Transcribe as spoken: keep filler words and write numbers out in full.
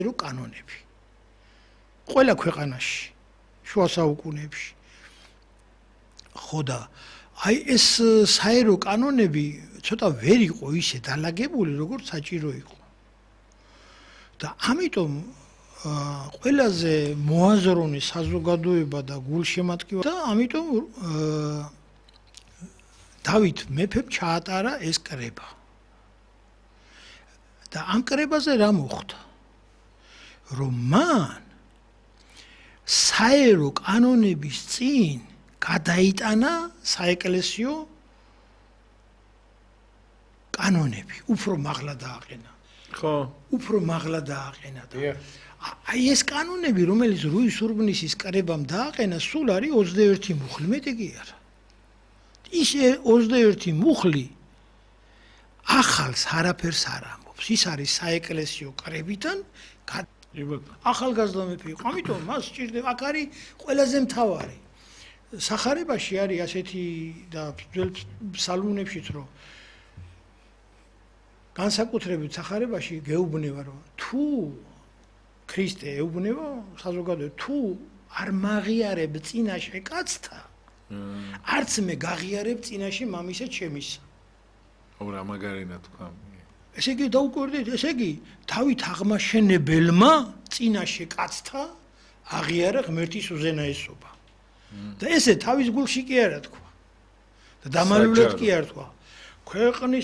რო კანონები. ყველა ქვეყანაში, შუა საუკუნეებში. ხო და აი ეს საერო კანონები ცოტა ვერ იყო ისე დალაგებული, როგორც საჭირო იყო. და ამიტომ ყველაზე მოაზროვნე საზოგადოება და გულშემატკივარი და ამიტომ დავით მეფემ ჩაატარა ეს კრება. და ამ კრებაზე რა მოხდა? რომ მან საერო კანონების წინ გადაიტანა საეკლესიო კანონები, უფრო მაღლა დააყენა. ხო, უფრო მაღლა დააყენა და აი ეს კანონები, რომელიც რუის ურბნისის კრებამ დააყენა, სულ არის ოცდაერთი მუხლი, მეტი კი არა. ის ოცდაერთი მუხლი ახალს არაფერს არ ამბობს. ის არის საეკლესიო კრებიდან ახალგაზრდა მეფე იყო. ამიტომ მას სჭირდება, აქ არის ყველაზე მთავარი. სახარებაში არის ასეთი და ძველ ფსალმუნებშიც რომ განსაკუთრებით სახარებაში გეუბნება რომ თუ ქრისტე ეუბნება საზოგადოებას თუ არ მაღიარებ წინაშე კაცთა არც მე გაღიარებ წინაშე მამისა ჩემისა. ორა მაგარინა თქვა. ესე იგი დაუკვირდით, ესე იგი დავით აღმაშენებელმა წინაშე კაცთა აღიარა ღმერთის უზენაესობა. და ესე თავის გულში კი არა თქვა. და დამალულად კი არ თქვა. ქვეყნის